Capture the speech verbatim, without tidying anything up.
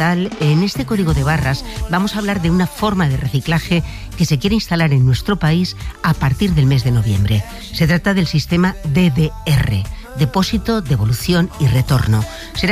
tal? En este código de barras vamos a hablar de una forma de reciclaje que se quiere instalar en nuestro país a partir del mes de noviembre. Se trata del sistema D D R, Depósito, Devolución y Retorno. Será